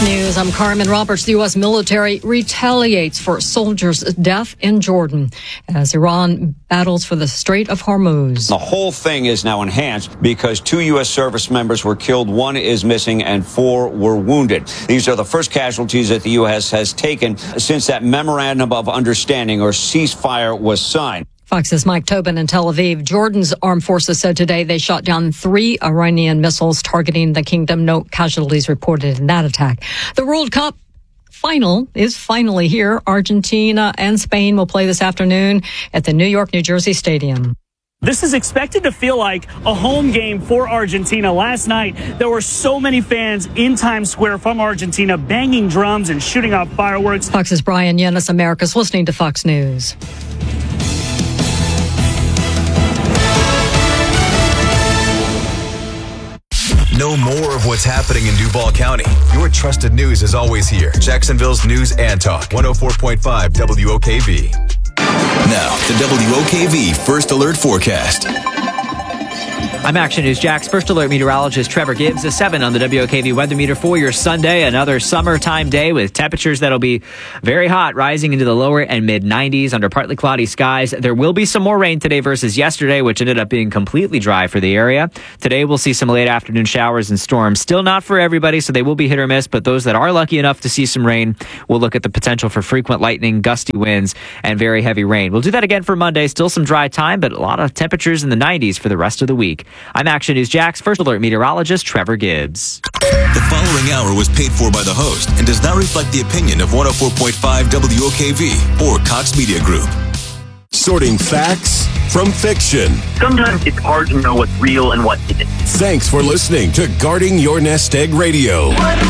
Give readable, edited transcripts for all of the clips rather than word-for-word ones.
News. I'm Carmen Roberts. The U.S. military retaliates for soldiers' death in Jordan as Iran battles for the Strait of Hormuz. The whole thing is now enhanced because 2 U.S. service members were killed, 1 is missing, and 4 were wounded. These are the first casualties that the U.S. has taken since that memorandum of understanding or ceasefire was signed. Fox's Mike Tobin in Tel Aviv. Jordan's armed forces said today they shot down 3 Iranian missiles targeting the kingdom. No casualties reported in that attack. The World Cup final is finally here. Argentina and Spain will play this afternoon at the New York, New Jersey Stadium. This is expected to feel like a home game for Argentina. Last night, there were so many fans in Times Square from Argentina banging drums and shooting off fireworks. Fox's Brian Yennis, America's listening to Fox News. Know more of what's happening in Duval County. Your trusted news is always here. Jacksonville's News and Talk, 104.5 WOKV. Now, the WOKV First Alert Forecast. I'm Action News Jax First Alert meteorologist Trevor Gibbs. A 7 on the WOKV weather meter for your Sunday. Another summertime day with temperatures that'll be very hot, rising into the lower and mid 90s under partly cloudy skies. There will be some more rain today versus yesterday, which ended up being completely dry for the area. Today we'll see some late afternoon showers and storms. Still not for everybody, so they will be hit or miss, but those that are lucky enough to see some rain will look at the potential for frequent lightning, gusty winds, and very heavy rain. We'll do that again for Monday. Still some dry time, but a lot of temperatures in the 90s for the rest of the week. I'm Action News Jax First Alert meteorologist Trevor Gibbs. The following hour was paid for by the host and does not reflect the opinion of 104.5 WOKV or Cox Media Group. Sorting facts from fiction. Sometimes it's hard to know what's real and what isn't. Thanks for listening to Guarding Your Nest Egg Radio.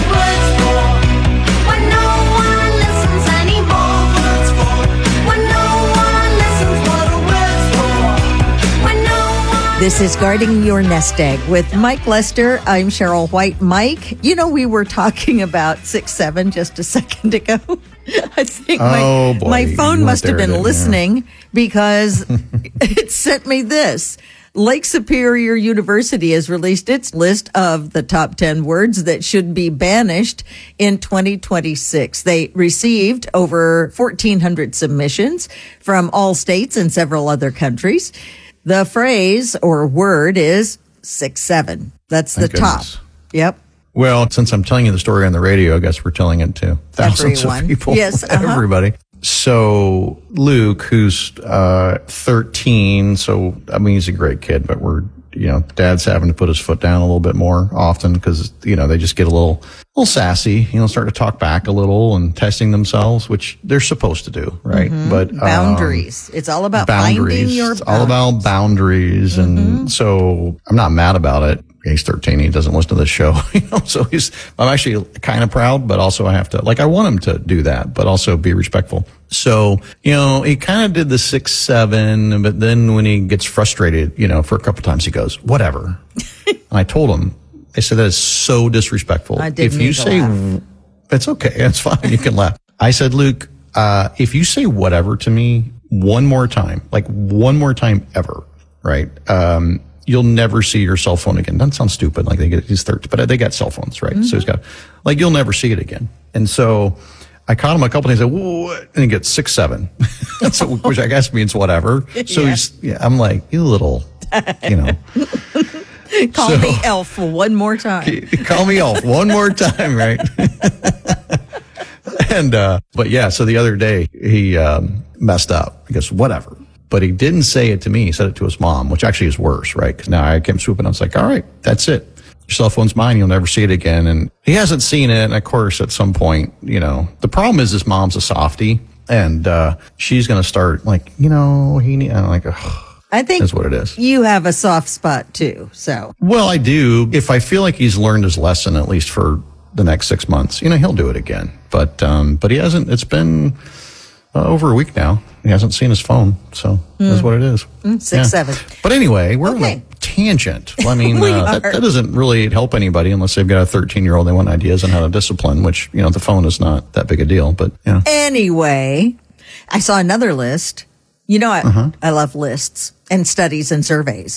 This is Guarding Your Nest Egg with Mike Lester. I'm Cheryl White. Mike, you know, we were talking about 6-7 just a second ago. I think my phone must have been listening because it sent me this. Lake Superior University has released its list of the top 10 words that should be banished in 2026. They received over 1,400 submissions from all states and several other countries. The phrase or word is 6-7. That's the top. Yep. Well, since I'm telling you the story on the radio, I guess we're telling it to thousands of people. Yes. Everybody. So Luke, who's 13, so I mean, he's a great kid, but dad's having to put his foot down a little bit more often because, they just get a little sassy, start to talk back a little and testing themselves, which they're supposed to do, right? Mm-hmm. But boundaries. It's all about finding your boundaries. It's all about boundaries. Mm-hmm. And so I'm not mad about it. He's 13. He doesn't listen to this show, so I'm actually kind of proud, but also I have to, I want him to do that, but also be respectful. So, he kind of did the 6-7, but then when he gets frustrated, for a couple times he goes, whatever. And I told him, I said, that is so disrespectful. I didn't need to laugh. It's okay. That's fine. You can laugh. I said, Luke, if you say whatever to me one more time ever, right? You'll never see your cell phone again. Doesn't sound stupid, he's 13, but they got cell phones, right? Mm-hmm. So he's got, you'll never see it again. And so I caught him a couple days, and he gets 6-7, so, which I guess means whatever. So I'm like, you little, Call me Elf one more time. Call me Elf one more time, right? And, so the other day he, messed up. I guess whatever. But he didn't say it to me. He said it to his mom, which actually is worse, right? Because now I came swooping. I was like, all right, that's it. Your cell phone's mine. You'll never see it again. And he hasn't seen it. And of course, at some point, the problem is his mom's a softie. And she's going to start I'm like, I think that's what it is. You have a soft spot too. So, well, I do. If I feel like he's learned his lesson, at least for the next 6 months, he'll do it again. But he hasn't. It's been over a week now. He hasn't seen his phone, so that's what it is. 6-7. But anyway, we're on a tangent. I mean, that doesn't really help anybody unless they've got a 13-year-old. They want ideas on how to discipline, which, the phone is not that big a deal. But Anyway, I saw another list. I love lists and studies and surveys and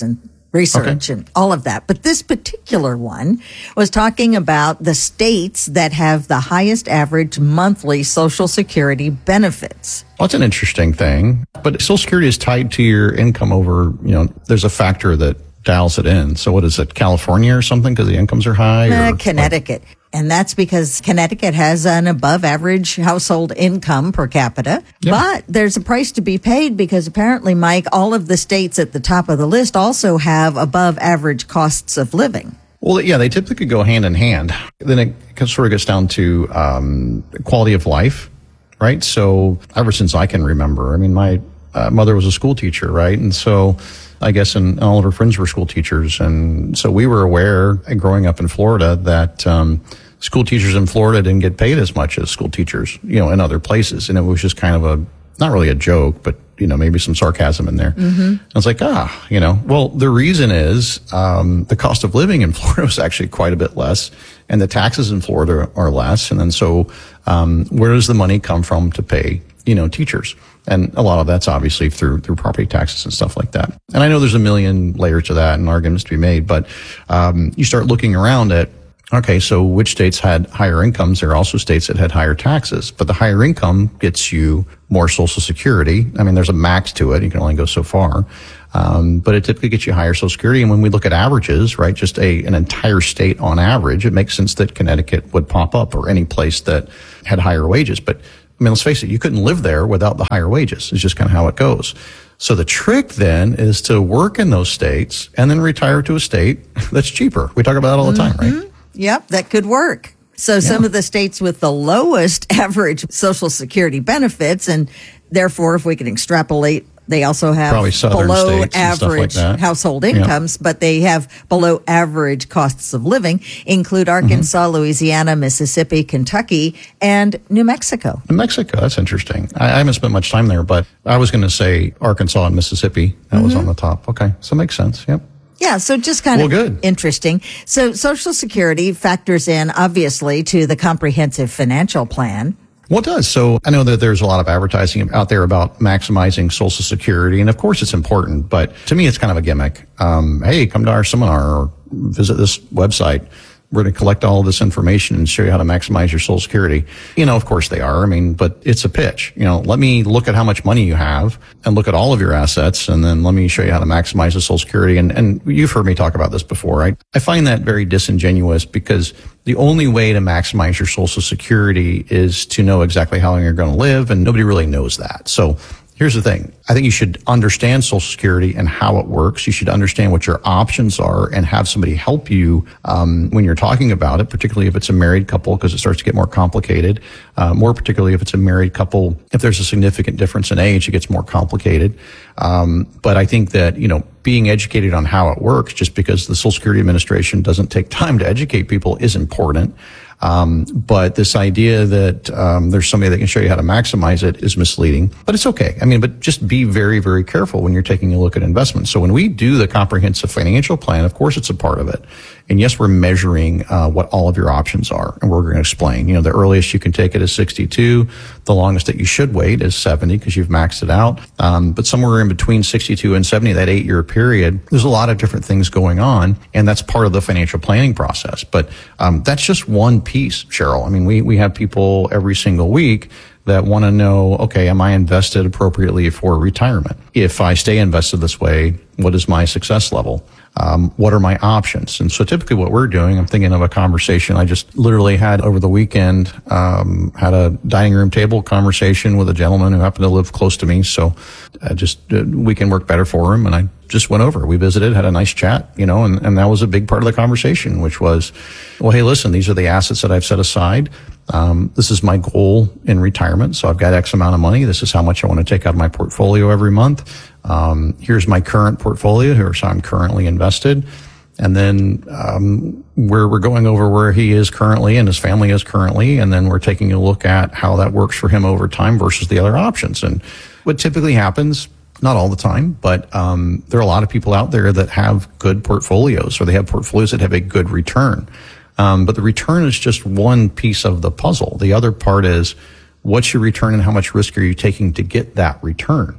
research and all of that. But this particular one was talking about the states that have the highest average monthly Social Security benefits. Well, that's an interesting thing. But Social Security is tied to your income over, there's a factor that dials it in. So what is it, California or something because the incomes are high? Connecticut. And that's because Connecticut has an above average household income per capita. Yeah. But there's a price to be paid because apparently, Mike, all of the states at the top of the list also have above average costs of living. Well, yeah, they typically go hand in hand. Then it sort of gets down to quality of life, right? So ever since I can remember, my mother was a school teacher, right? And so I guess and all of her friends were school teachers. And so we were aware growing up in Florida that school teachers in Florida didn't get paid as much as school teachers, in other places. And it was just kind of not really a joke, but, maybe some sarcasm in there. Mm-hmm. I was like, well, the reason is the cost of living in Florida was actually quite a bit less, and the taxes in Florida are less. And then so where does the money come from to pay, teachers? And a lot of that's obviously through property taxes and stuff like that. And I know there's a million layers to that and arguments to be made, but you start looking around at, okay, so which states had higher incomes? There are also states that had higher taxes, but the higher income gets you more Social Security. There's a max to it. You can only go so far. But it typically gets you higher Social Security. And when we look at averages, right, just an entire state on average, it makes sense that Connecticut would pop up or any place that had higher wages. But let's face it, you couldn't live there without the higher wages. It's just kind of how it goes. So the trick then is to work in those states and then retire to a state that's cheaper. We talk about that all the time, right? Yep, that could work. So some of the states with the lowest average Social Security benefits, and therefore, if we can extrapolate, they also have below average household incomes, but they have below average costs of living, include Arkansas, Louisiana, Mississippi, Kentucky, and New Mexico. New Mexico, that's interesting. I haven't spent much time there, but I was going to say Arkansas and Mississippi. That was on the top. Okay, so it makes sense. Yep. Yeah, so just kind of interesting. So Social Security factors in, obviously, to the comprehensive financial plan. Well, it does. So I know that there's a lot of advertising out there about maximizing Social Security, and of course it's important, but to me it's kind of a gimmick. Hey, come to our seminar or visit this website. We're going to collect all of this information and show you how to maximize your Social Security. Of course they are. But it's a pitch. Let me look at how much money you have and look at all of your assets, and then let me show you how to maximize the Social Security. And you've heard me talk about this before, right? I find that very disingenuous because the only way to maximize your Social Security is to know exactly how long you're going to live, and nobody really knows that. So here's the thing. I think you should understand Social Security and how it works. You should understand what your options are and have somebody help you when you're talking about it, particularly if it's a married couple, because it starts to get more complicated. More particularly if it's a married couple, if there's a significant difference in age, it gets more complicated. But I think that, being educated on how it works, just because the Social Security Administration doesn't take time to educate people, is important. But this idea that there's somebody that can show you how to maximize it is misleading. But it's okay. But just be very, very careful when you're taking a look at investments. So when we do the comprehensive financial plan, of course it's a part of it. And yes, we're measuring what all of your options are, and we're going to explain. The earliest you can take it is 62. The longest that you should wait is 70 because you've maxed it out. But somewhere in between 62 and 70, that 8-year period, there's a lot of different things going on, and that's part of the financial planning process. But that's just one piece, Cheryl. We have people every single week that want to know, okay, am I invested appropriately for retirement? If I stay invested this way, what is my success level? What are my options? And so typically what we're doing, I'm thinking of a conversation I just literally had over the weekend, had a dining room table conversation with a gentleman who happened to live close to me. So weekend worked better for him. And I just went over, we visited, had a nice chat, and that was a big part of the conversation, which was, well, hey, listen, these are the assets that I've set aside. This is my goal in retirement. So I've got X amount of money. This is how much I want to take out of my portfolio every month. Here's my current portfolio. Here's how I'm currently invested. And then, we're going over where he is currently and his family is currently. And then we're taking a look at how that works for him over time versus the other options. And what typically happens, not all the time, but there are a lot of people out there that have good portfolios, or they have portfolios that have a good return. But the return is just one piece of the puzzle. The other part is, what's your return and how much risk are you taking to get that return?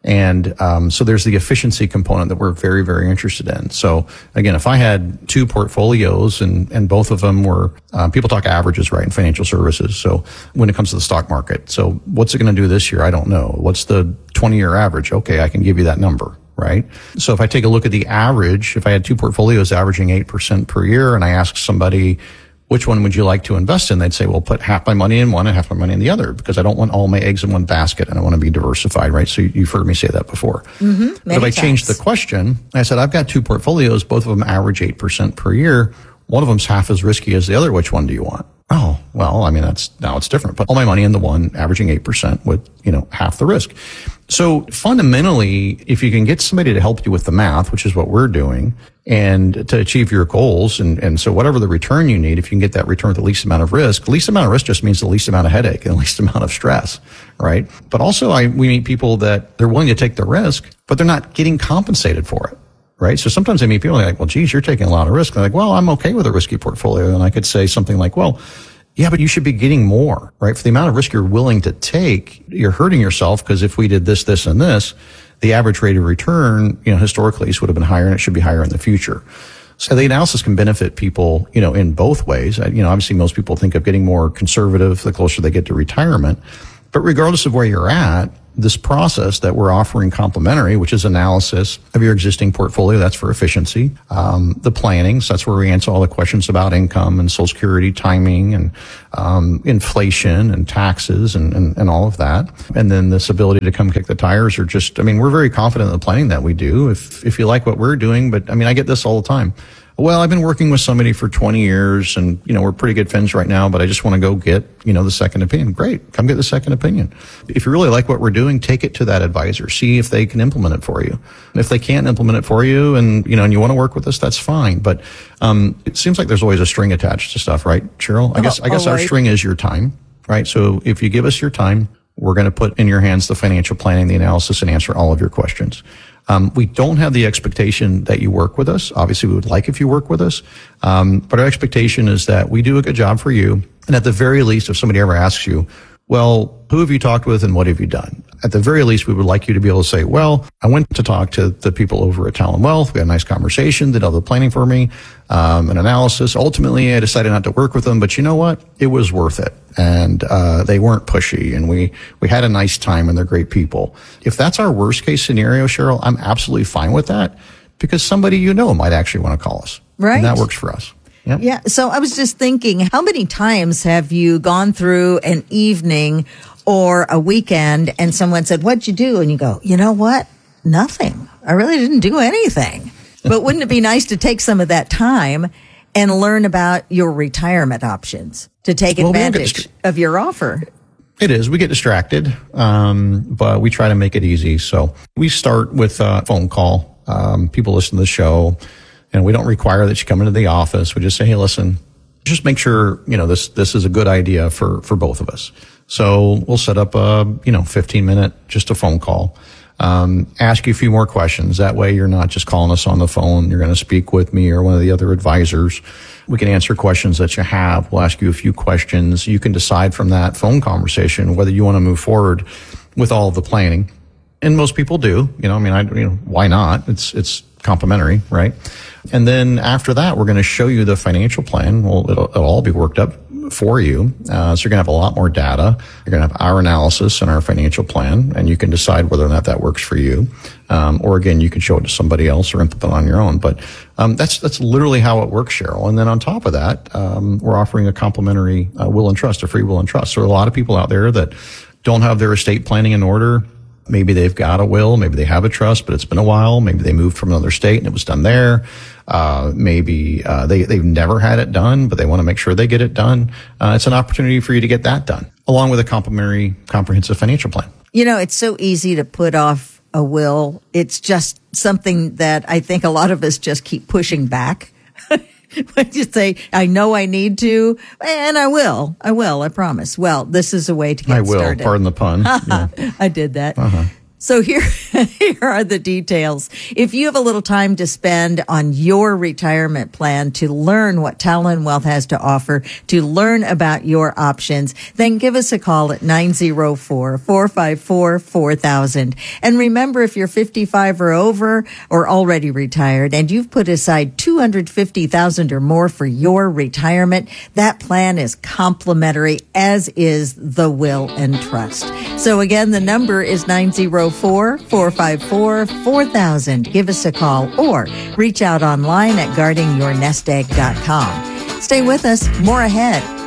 And so there's the efficiency component that we're very, very interested in. So again, if I had 2 portfolios and both of them were, people talk averages, right, in financial services. So when it comes to the stock market, so what's it going to do this year? I don't know. What's the 20-year average? Okay, I can give you that number, right? So if I take a look at the average, if I had 2 portfolios averaging 8% per year and I ask somebody, which one would you like to invest in? They'd say, well, put half my money in one and half my money in the other, because I don't want all my eggs in one basket and I want to be diversified, right? So you've heard me say that before. Mm-hmm. But if I changed the question, I said, I've got 2 portfolios, both of them average 8% per year. One of them's half as risky as the other. Which one do you want? Oh, well, I mean, now it's different. Put all my money in the one averaging 8% with, half the risk. So fundamentally, if you can get somebody to help you with the math, which is what we're doing, and to achieve your goals, and so whatever the return you need, if you can get that return with the least amount of risk, the least amount of risk just means the least amount of headache and the least amount of stress, right? But also we meet people that they're willing to take the risk, but they're not getting compensated for it. Right. So sometimes I meet people like, well, geez, you're taking a lot of risk. They're like, well, I'm okay with a risky portfolio. And I could say something like, well, yeah, but you should be getting more, right? For the amount of risk you're willing to take, you're hurting yourself, because if we did this, this, and this, the average rate of return, historically would have been higher, and it should be higher in the future. So the analysis can benefit people, in both ways. Obviously most people think of getting more conservative the closer they get to retirement. But regardless of where you're at, this process that we're offering complimentary, which is analysis of your existing portfolio, that's for efficiency. The planning, so that's where we answer all the questions about income and Social Security timing and inflation and taxes and all of that. And then this ability to come kick the tires, or just, we're very confident in the planning that we do. If you like what we're doing, but I get this all the time. Well, I've been working with somebody for 20 years and, we're pretty good friends right now, but I just want to go get, the second opinion. Great. Come get the second opinion. If you really like what we're doing, take it to that advisor. See if they can implement it for you. And if they can't implement it for you and you want to work with us, that's fine. But, it seems like there's always a string attached to stuff, right, Cheryl? I guess our string is your time, right? So if you give us your time, we're going to put in your hands the financial planning, the analysis, and answer all of your questions. We don't have the expectation that you work with us. Obviously, we would like if you work with us. But our expectation is that we do a good job for you. And at the very least, if somebody ever asks you, well, who have you talked with and what have you done? At the very least, we would like you to be able to say, well, I went to talk to the people over at Talon Wealth. We had a nice conversation, did all the planning for me, an analysis. Ultimately, I decided not to work with them, but you know what? It was worth it. And they weren't pushy, and we had a nice time, and they're great people. If that's our worst case scenario, Cheryl, I'm absolutely fine with that, because somebody might actually want to call us. Right. And that works for us. Yep. Yeah. So I was just thinking, how many times have you gone through an evening or a weekend and someone said, what'd you do? And you go, you know what? Nothing. I really didn't do anything. But wouldn't it be nice to take some of that time and learn about your retirement options to take advantage of your offer? It is. We get distracted, but we try to make it easy. So we start with a phone call. People listen to the show, and we don't require that you come into the office. We just say, hey, listen, just make sure, this is a good idea for both of us. So we'll set up a, 15-minute, just a phone call. Ask you a few more questions. That way you're not just calling us on the phone. You're going to speak with me or one of the other advisors. We can answer questions that you have. We'll ask you a few questions. You can decide from that phone conversation whether you want to move forward with all of the planning. And most people do. Why not? It's complimentary, right? And then after that, we're going to show you the financial plan. Well, it'll all be worked up for you. So you're going to have a lot more data. You're going to have our analysis and our financial plan, and you can decide whether or not that works for you. Or again, you can show it to somebody else or implement it on your own. But that's literally how it works, Cheryl. And then on top of that, we're offering a complimentary will and trust, a free will and trust. So there are a lot of people out there that don't have their estate planning in order. Maybe they've got a will, maybe they have a trust, but it's been a while. Maybe they moved from another state and it was done there. Maybe they've never had it done, but they want to make sure they get it done. It's an opportunity for you to get that done, along with a complimentary comprehensive financial plan. It's so easy to put off a will. It's just something that I think a lot of us just keep pushing back. When you say, I know I need to, and I will, I promise. Well, this is a way to get started. Pardon the pun. Yeah. I did that. So here are the details. If you have a little time to spend on your retirement plan to learn what Talon Wealth has to offer, to learn about your options, then give us a call at 904-454-4000. And remember, if you're 55 or over or already retired and you've put aside $250,000 or more for your retirement, that plan is complimentary, as is the will and trust. So again, the number is 904-454-4000. Give us a call or reach out online at guardingyournestegg.com. Stay with us. More ahead.